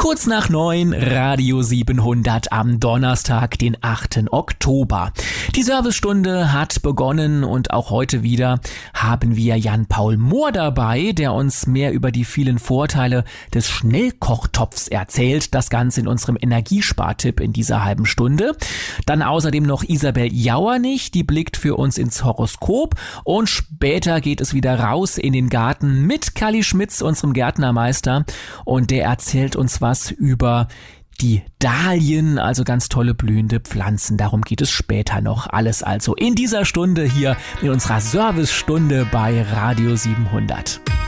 Kurz nach 9, Radio 700 am Donnerstag, den 8. Oktober. Die Servicestunde hat begonnen und auch heute wieder haben wir Jan-Paul Mohr dabei, der uns mehr über die vielen Vorteile des Schnellkochtopfs erzählt. Das Ganze in unserem Energiespartipp in dieser halben Stunde. Dann außerdem noch Isabel Jauernich, die blickt für uns ins Horoskop. Und später geht es wieder raus in den Garten mit Kalli Schmitz, unserem Gärtnermeister. Und der erzählt uns was über die Dahlien, also ganz tolle blühende Pflanzen. Darum geht es später noch. Alles also in dieser Stunde hier in unserer Servicestunde bei Radio 700.